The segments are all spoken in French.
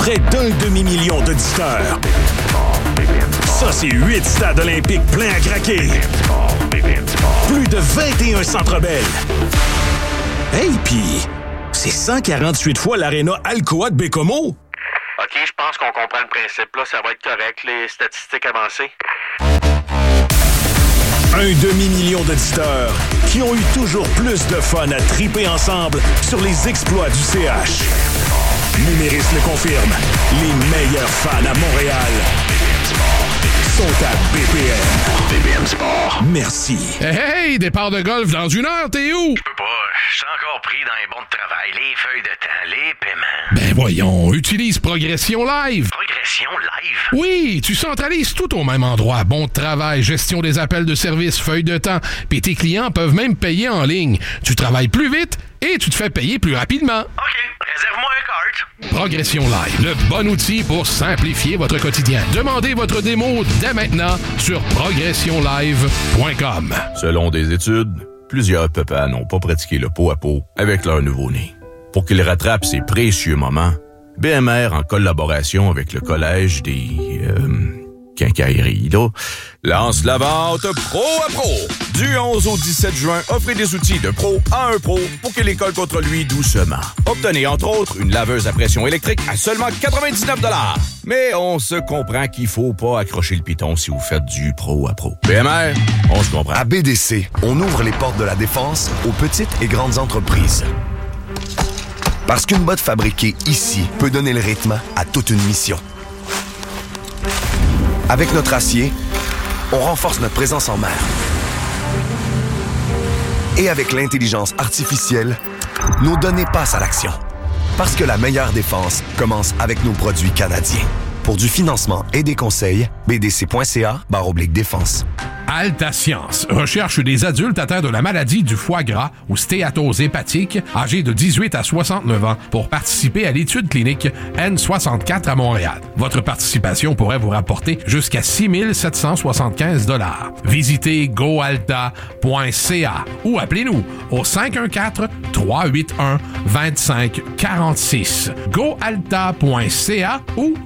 Près d'un demi-million d'auditeurs. Ça, c'est 8 stades olympiques pleins à craquer. Plus de 21 Centre Bell. Hey, pis c'est 148 fois l'Arena Alcoa de Bécomo. OK, je pense qu'on comprend le principe. Là, ça va être correct, les statistiques avancées. Un demi-million d'auditeurs qui ont eu toujours plus de fun à triper ensemble sur les exploits du CH. Numéris le confirme, les meilleurs fans à Montréal sont à BPM. BPM Sport. Merci. Hey, départ de golf dans 1 heure, t'es où? Je peux pas, je suis encore pris dans les bons de travail, les feuilles de temps, les paiements. Ben voyons, utilise Progression Live. Progression Live? Oui, tu centralises tout au même endroit. Bon de travail, gestion des appels de service, feuilles de temps. Puis tes clients peuvent même payer en ligne. Tu travailles plus vite et tu te fais payer plus rapidement. OK, réserve-moi un cart. Progression Live, le bon outil pour simplifier votre quotidien. Demandez votre démo dès maintenant sur progressionlive.com. Selon des études, plusieurs papas n'ont pas pratiqué le pot à pot avec leur nouveau-né. Pour qu'ils rattrapent ces précieux moments, BMR, en collaboration avec le Collège des... quincailleries, là, lance la vente Pro à Pro. Du 11 au 17 juin, offrez des outils de pro à un pro pour qu'il les colle contre lui doucement. Obtenez, entre autres, une laveuse à pression électrique à seulement 99 $. Mais on se comprend qu'il faut pas accrocher le piton si vous faites du pro à pro. BMR, on se comprend. À BDC, on ouvre les portes de la défense aux petites et grandes entreprises. Parce qu'une botte fabriquée ici peut donner le rythme à toute une mission. Avec notre acier, on renforce notre présence en mer. Et avec l'intelligence artificielle, nos données passent à l'action. Parce que la meilleure défense commence avec nos produits canadiens. Pour du financement et des conseils, bdc.ca/défense. Alta Science recherche des adultes atteints de la maladie du foie gras ou stéatose hépatique, âgés de 18 à 69 ans, pour participer à l'étude clinique N64 à Montréal. Votre participation pourrait vous rapporter jusqu'à 6 775 $. Visitez goalta.ca ou appelez-nous au 514-381-2546. goalta.ca ou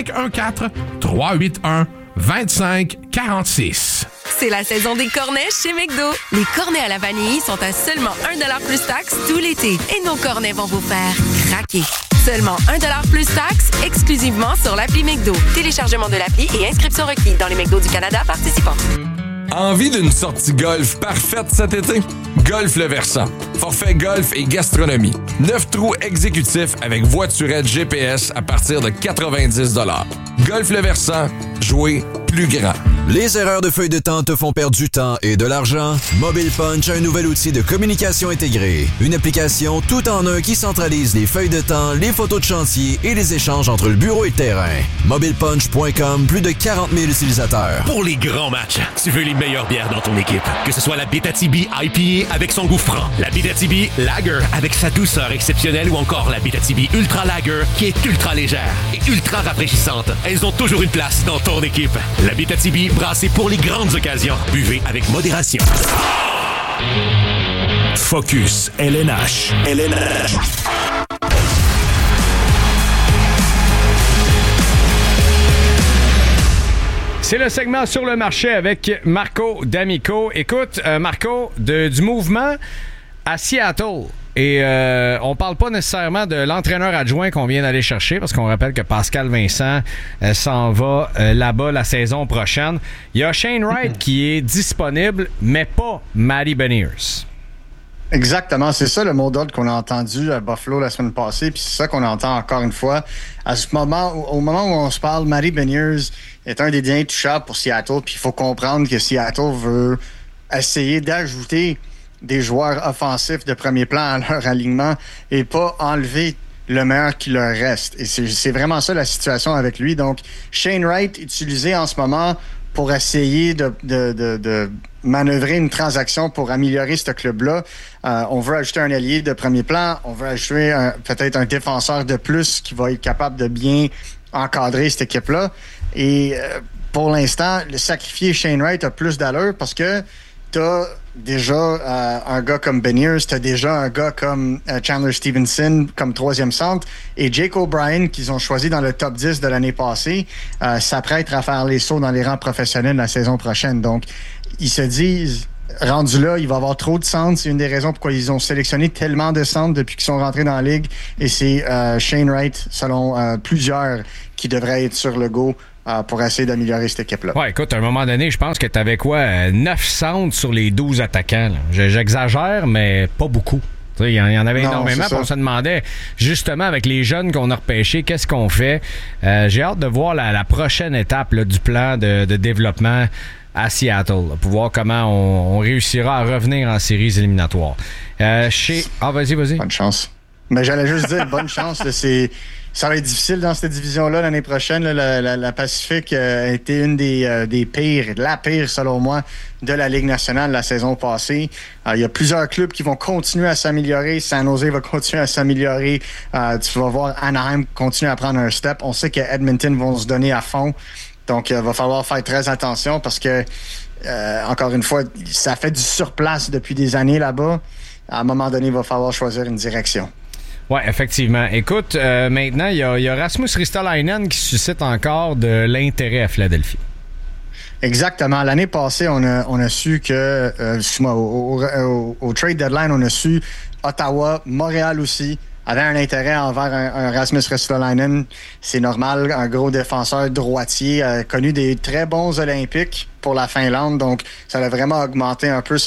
514-381-2546. C'est la saison des cornets chez McDo. Les cornets à la vanille sont à seulement 1$ plus taxe tout l'été. Et nos cornets vont vous faire craquer. Seulement 1$ plus taxe, exclusivement sur l'appli McDo. Téléchargement de l'appli et inscription requis dans les McDo du Canada participants. Envie d'une sortie golf parfaite cet été? Golf Le Versant. Forfait golf et gastronomie. 9 trous exécutifs avec voiturette GPS à partir de 90 $. Golf Le Versant. Jouer plus grand. Les erreurs de feuille de temps te font perdre du temps et de l'argent? Mobile Punch a un nouvel outil de communication intégrée. Une application tout en un qui centralise les feuilles de temps, les photos de chantier et les échanges entre le bureau et le terrain. MobilePunch.com, plus de 40 000 utilisateurs. Pour les grands matchs, tu veux les meilleures bières dans ton équipe. Que ce soit la Bétatibi IPA avec son goût franc, la Bétatibi Lager avec sa douceur exceptionnelle ou encore la Bétatibi Ultra Lager qui est ultra légère et ultra rafraîchissante. Elles ont toujours une place dans ton équipe. La Bétatibi, brassée pour les grandes occasions. Buvez avec modération. Focus LNH. LNH. C'est le segment sur le marché avec Marco D'Amico. Écoute, Marco, du mouvement à Seattle. Et on parle pas nécessairement de l'entraîneur adjoint qu'on vient d'aller chercher, parce qu'on rappelle que Pascal Vincent s'en va là-bas la saison prochaine. Il y a Shane Wright qui est disponible, mais pas Matty Beniers. Exactement, c'est ça le mot d'ordre qu'on a entendu à Buffalo la semaine passée, puis c'est ça qu'on entend encore une fois. Au moment où on se parle, Matty Beniers est un des derniers touchables pour Seattle, puis il faut comprendre que Seattle veut essayer d'ajouter des joueurs offensifs de premier plan à leur alignement et pas enlever le meilleur qui leur reste. Et c'est vraiment ça la situation avec lui. Donc, Shane Wright utilisé en ce moment pour essayer de manœuvrer une transaction pour améliorer ce club-là. On veut ajouter un allié de premier plan, on veut ajouter peut-être un défenseur de plus qui va être capable de bien encadrer cette équipe-là. Et pour l'instant, le sacrifier Shane Wright a plus d'allure parce que t'as déjà un gars comme Beniers, tu as déjà un gars comme Chandler Stevenson comme troisième centre, et Jake O'Brien, qu'ils ont choisi dans le top 10 de l'année passée, s'apprête à faire les sauts dans les rangs professionnels la saison prochaine. Donc, ils se disent, rendu là, il va y avoir trop de centres. C'est une des raisons pourquoi ils ont sélectionné tellement de centres depuis qu'ils sont rentrés dans la ligue. Et c'est Shane Wright, selon plusieurs, qui devrait être sur le go pour essayer d'améliorer cette équipe-là. Ouais, écoute, à un moment donné, je pense que tu avais 9 centres sur les 12 attaquants. Là. J'exagère, mais pas beaucoup. Il y en avait énormément. On se demandait, justement, avec les jeunes qu'on a repêchés, qu'est-ce qu'on fait? J'ai hâte de voir la prochaine étape là, du plan de développement à Seattle, là, pour voir comment on réussira à revenir en séries éliminatoires. Vas-y. Bonne chance. Mais j'allais juste dire, bonne chance. Là, ça va être difficile dans cette division-là l'année prochaine. Là, la Pacifique a été une des pires, la pire selon moi, de la Ligue nationale la saison passée. Il y a plusieurs clubs qui vont continuer à s'améliorer. San Jose va continuer à s'améliorer. Tu vas voir Anaheim continuer à prendre un step. On sait que Edmonton vont se donner à fond. Donc, il va falloir faire très attention parce que, encore une fois, ça fait du surplace depuis des années là-bas. À un moment donné, il va falloir choisir une direction. Oui, effectivement. Écoute, maintenant, il y a Rasmus Ristolainen qui suscite encore de l'intérêt à Philadelphie. Exactement. L'année passée, on a su que, au trade deadline, on a su Ottawa, Montréal aussi, avait un intérêt envers un Rasmus Ristolainen. C'est normal, un gros défenseur droitier, connu des très bons Olympiques pour la Finlande. Donc, ça a vraiment augmenté un peu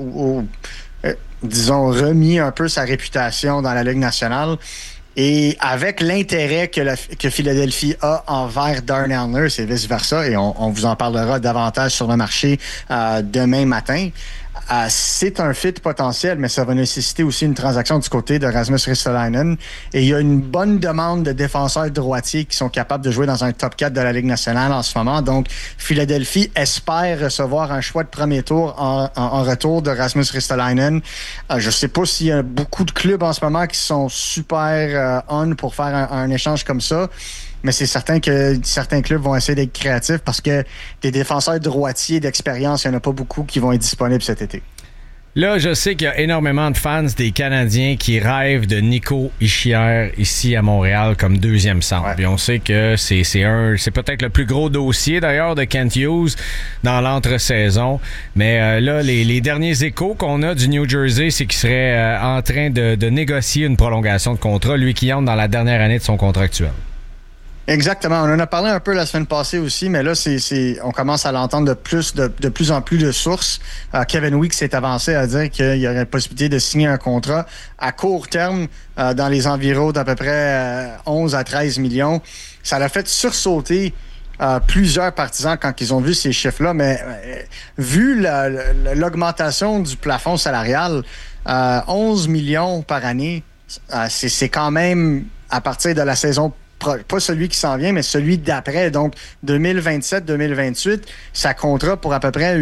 disons, remis un peu sa réputation dans la Ligue nationale. Et avec l'intérêt que Philadelphie a envers Darnell Nurse et vice-versa, et on vous en parlera davantage sur le marché demain matin, c'est un fit potentiel, mais ça va nécessiter aussi une transaction du côté de Rasmus Ristolainen. Et il y a une bonne demande de défenseurs droitiers qui sont capables de jouer dans un top 4 de la Ligue nationale en ce moment. Donc, Philadelphie espère recevoir un choix de premier tour en retour de Rasmus Ristolainen. Je ne sais pas s'il y a beaucoup de clubs en ce moment qui sont super on pour faire un échange comme ça. Mais c'est certain que certains clubs vont essayer d'être créatifs parce que des défenseurs droitiers d'expérience, il n'y en a pas beaucoup qui vont être disponibles cet été. Là, je sais qu'il y a énormément de fans des Canadiens qui rêvent de Nico Hischier ici à Montréal comme deuxième centre. Ouais. Puis on sait que c'est peut-être le plus gros dossier d'ailleurs de Kent Hughes dans l'entre-saison. Mais là, les derniers échos qu'on a du New Jersey, c'est qu'il serait en train de négocier une prolongation de contrat, lui qui entre dans la dernière année de son contrat actuel. Exactement. On en a parlé un peu la semaine passée aussi, mais là, on commence à l'entendre de plus en plus de sources. Kevin Weeks s'est avancé à dire qu'il y aurait la possibilité de signer un contrat à court terme dans les environs d'à peu près 11 à 13 millions. Ça l'a fait sursauter plusieurs partisans quand ils ont vu ces chiffres-là, mais vu l'augmentation du plafond salarial, 11 millions par année, c'est quand même à partir de la saison pas celui qui s'en vient, mais celui d'après. Donc, 2027-2028, ça comptera pour à peu près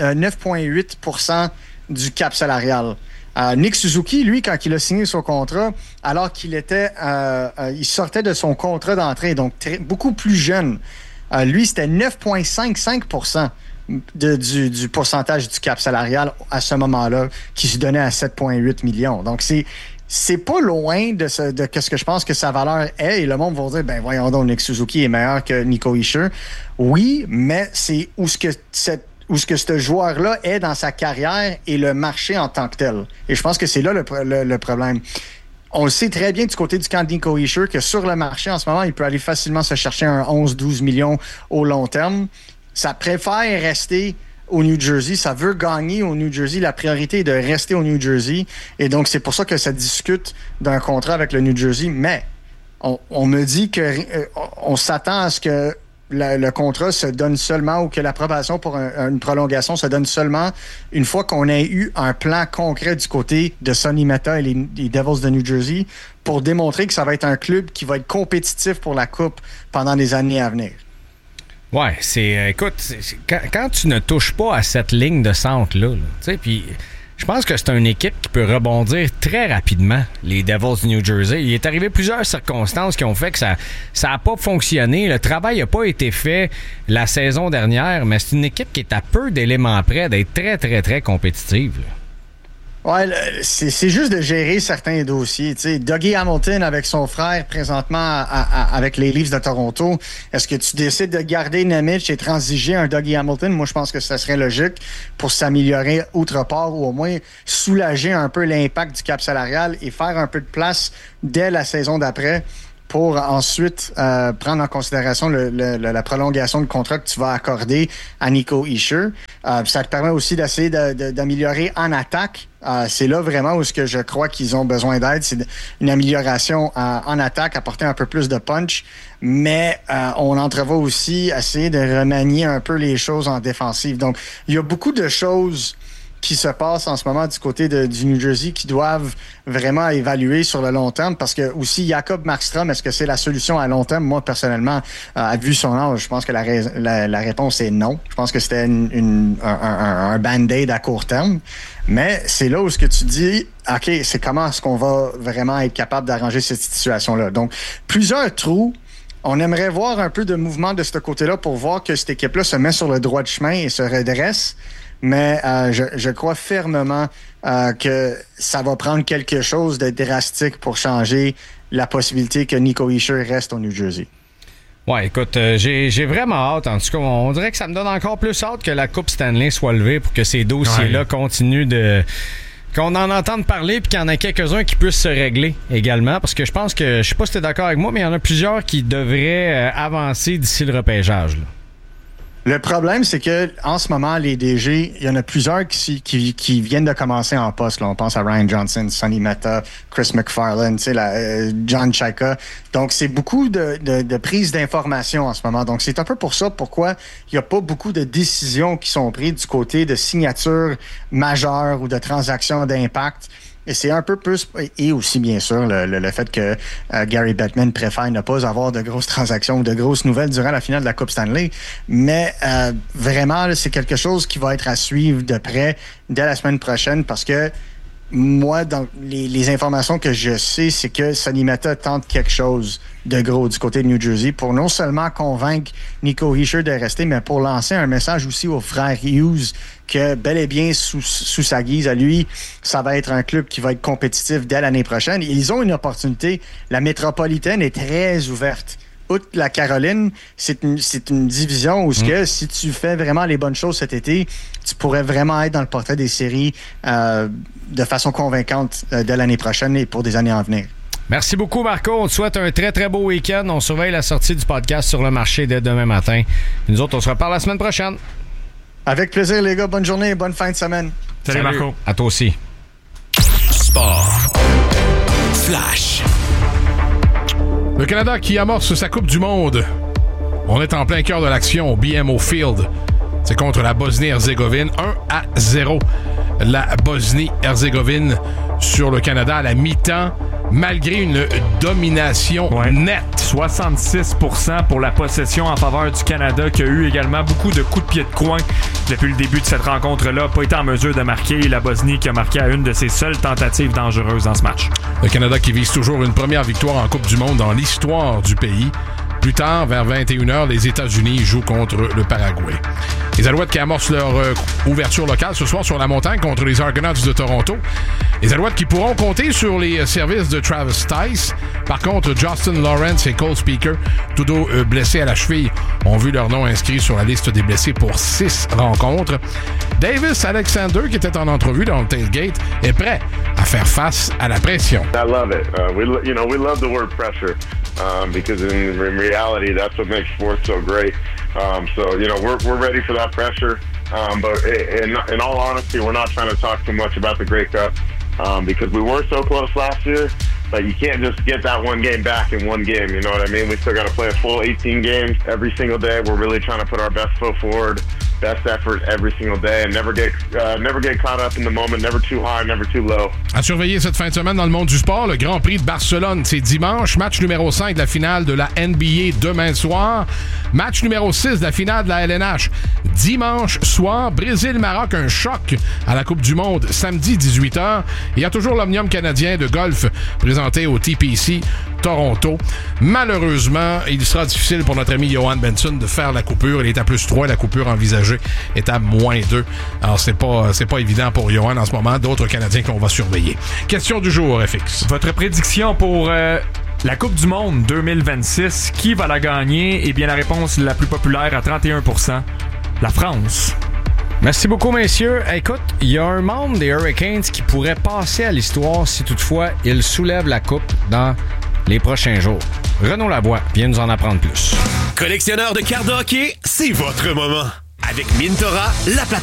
9,8% du cap salarial. Nick Suzuki, lui, quand il a signé son contrat, alors qu'il il sortait de son contrat d'entrée, donc beaucoup plus jeune, lui, c'était 9,55% du pourcentage du cap salarial à ce moment-là, qui se donnait à 7,8 millions. Donc, c'est pas loin de ce que je pense que sa valeur est. Et le monde va dire, ben voyons donc, Nick Suzuki est meilleur que Nico Hischier. Oui, mais c'est où ce que ce joueur-là est dans sa carrière et le marché en tant que tel. Et je pense que c'est là le problème. On le sait très bien du côté du camp de Nico Hischier que sur le marché, en ce moment, il peut aller facilement se chercher un 11-12 millions au long terme. Ça préfère rester au New Jersey. Ça veut gagner au New Jersey. La priorité est de rester au New Jersey. Et donc, c'est pour ça que ça discute d'un contrat avec le New Jersey. Mais on me dit on s'attend à ce que le contrat se donne seulement ou que l'approbation pour une prolongation se donne seulement une fois qu'on ait eu un plan concret du côté de Sonny Meta et les Devils de New Jersey pour démontrer que ça va être un club qui va être compétitif pour la Coupe pendant les années à venir. Ouais, écoute, quand tu ne touches pas à cette ligne de centre-là, tu sais, puis Je pense que c'est une équipe qui peut rebondir très rapidement, les Devils du New Jersey. Il est arrivé plusieurs circonstances qui ont fait que ça n'a pas fonctionné. Le travail n'a pas été fait la saison dernière, mais c'est une équipe qui est à peu d'éléments près d'être très, très, très compétitive. Là. Ouais, c'est juste de gérer certains dossiers. Tu sais, Dougie Hamilton avec son frère présentement avec les Leafs de Toronto. Est-ce que tu décides de garder Nemec et transiger un Dougie Hamilton? Moi, je pense que ça serait logique pour s'améliorer outre part ou au moins soulager un peu l'impact du cap salarial et faire un peu de place dès la saison d'après pour ensuite prendre en considération la prolongation de contrat que tu vas accorder à Nico Hischier. Ça te permet aussi d'essayer d'améliorer en attaque. C'est là vraiment où je crois qu'ils ont besoin d'aide. C'est une amélioration en attaque, apporter un peu plus de punch. Mais on entrevoit aussi essayer de remanier un peu les choses en défensive. Donc, il y a beaucoup de choses qui se passent en ce moment du côté du New Jersey qui doivent vraiment évaluer sur le long terme parce que aussi Jacob Markstrom, est-ce que c'est la solution à long terme? Moi, personnellement, vu son âge, je pense que la réponse est non. Je pense que c'était un band-aid à court terme. Mais c'est là où ce que tu dis, OK, c'est comment est-ce qu'on va vraiment être capable d'arranger cette situation-là. Donc, plusieurs trous. On aimerait voir un peu de mouvement de ce côté-là pour voir que cette équipe-là se met sur le droit de chemin et se redresse. Mais je crois fermement que ça va prendre quelque chose de drastique pour changer la possibilité que Nico Hischier reste au New Jersey. Ouais, écoute, j'ai vraiment hâte. En tout cas, on dirait que ça me donne encore plus hâte que la Coupe Stanley soit levée pour que ces dossiers-là continuent qu'on en entende parler puis qu'il y en a quelques-uns qui puissent se régler également. Parce que je pense que, je sais pas si tu es d'accord avec moi, mais il y en a plusieurs qui devraient avancer d'ici le repêchage, là. Le problème, c'est que en ce moment, les DG, il y en a plusieurs qui viennent de commencer en poste. Là. On pense à Ryan Johnson, Sonny Mehta, Chris McFarland, John Chayka. Donc, c'est beaucoup de prise d'informations en ce moment. Donc, c'est un peu pour ça pourquoi il n'y a pas beaucoup de décisions qui sont prises du côté de signatures majeures ou de transactions d'impact. Et c'est un peu plus... Et aussi, bien sûr, le fait que Gary Bettman préfère ne pas avoir de grosses transactions ou de grosses nouvelles durant la finale de la Coupe Stanley. Mais vraiment, là, c'est quelque chose qui va être à suivre de près dès la semaine prochaine parce que moi, dans les informations que je sais, c'est que Sonny Mehta tente quelque chose de gros du côté de New Jersey pour non seulement convaincre Nico Hischier de rester, mais pour lancer un message aussi aux frères Hughes que bel et bien sous sa guise à lui, ça va être un club qui va être compétitif dès l'année prochaine. Ils ont une opportunité. La métropolitaine est très ouverte. Outre la Caroline, c'est une division où si tu fais vraiment les bonnes choses cet été, tu pourrais vraiment être dans le portrait des séries de façon convaincante dès l'année prochaine et pour des années à venir. Merci beaucoup, Marco. On te souhaite un très, très beau week-end. On surveille la sortie du podcast sur le marché dès demain matin. Nous autres, on se reparle la semaine prochaine. Avec plaisir, les gars. Bonne journée et bonne fin de semaine. Salut Marco. À toi aussi. Sport. Flash. Le Canada qui amorce sa Coupe du Monde. On est en plein cœur de l'action au BMO Field. C'est contre la Bosnie-Herzégovine. 1-0. La Bosnie-Herzégovine sur le Canada à la mi-temps, malgré une domination nette. 66% pour la possession en faveur du Canada, qui a eu également beaucoup de coups de pied de coin depuis le début de cette rencontre-là. Pas été en mesure de marquer. La Bosnie qui a marqué à une de ses seules tentatives dangereuses dans ce match. Le Canada qui vise toujours une première victoire en Coupe du Monde dans l'histoire du pays. Plus tard, vers 21h, les États-Unis jouent contre le Paraguay. Les Alouettes qui amorcent leur ouverture locale ce soir sur la montagne contre les Argonauts de Toronto. Les Alouettes qui pourront compter sur les services de Travis Tice. Par contre, Justin Lawrence et Cole Speaker, tous deux blessés à la cheville, ont vu leur nom inscrit sur la liste des blessés pour 6 rencontres. Davis Alexander, qui était en entrevue dans le tailgate, est prêt à faire face à la pression. I love it. We love the word pressure because in reality, that's what makes sports so great. So, we're ready for that pressure. But in all honesty, we're not trying to talk too much about the Grey Cup because we were so close last year. But you can't just get that one game back in one game, you know what I mean? We still got to play a full 18 games every single day. We're really trying to put our best foot forward best effort every single day, and never get caught up in the moment, never too high, never too low. À surveiller cette fin de semaine dans le monde du sport, le Grand Prix de Barcelone, c'est dimanche. Match numéro 5 de la finale de la NBA demain soir. Match numéro 6 de la finale de la LNH dimanche soir. Brésil-Maroc, un choc à la Coupe du Monde samedi 18h. Il y a toujours l'Omnium canadien de golf présenté au TPC Toronto. Malheureusement, il sera difficile pour notre ami Johan Benson de faire la coupure. Il est à +3, la coupure envisagée est à -2. Alors, c'est pas évident pour Johan en ce moment. D'autres Canadiens qu'on va surveiller. Question du jour, FX. Votre prédiction pour la Coupe du Monde 2026, qui va la gagner? Eh bien, la réponse la plus populaire à 31%, la France. Merci beaucoup, messieurs. Écoute, il y a un membre des Hurricanes qui pourrait passer à l'histoire si toutefois il soulève la coupe dans les prochains jours. Renaud Lavoie vient nous en apprendre plus. Collectionneur de cartes de hockey, c'est votre moment. Avec Mintora, la plateforme